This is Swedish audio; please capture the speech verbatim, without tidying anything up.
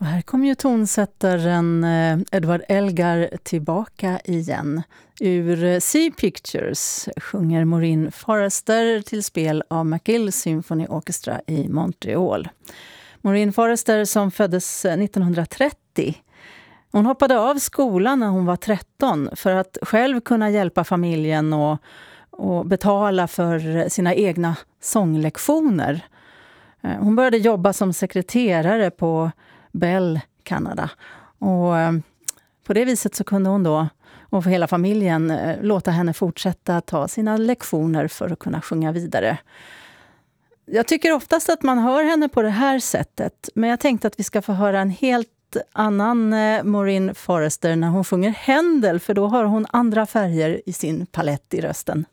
Och här kommer ju tonsättaren Edward Elgar tillbaka igen. Ur Sea Pictures sjunger Maureen Forrester till spel av McGill Symphony Orchestra i Montreal. Maureen Forrester som föddes nittonhundratrettio. Hon hoppade av skolan när hon var tretton för att själv kunna hjälpa familjen och, och betala för sina egna sånglektioner. Hon började jobba som sekreterare på Bell, Kanada. Och på det viset så kunde hon då, och för hela familjen, låta henne fortsätta ta sina lektioner för att kunna sjunga vidare. Jag tycker oftast att man hör henne på det här sättet, men jag tänkte att vi ska få höra en helt annan Maureen Forrester när hon sjunger Händel, för då har hon andra färger i sin palett i rösten.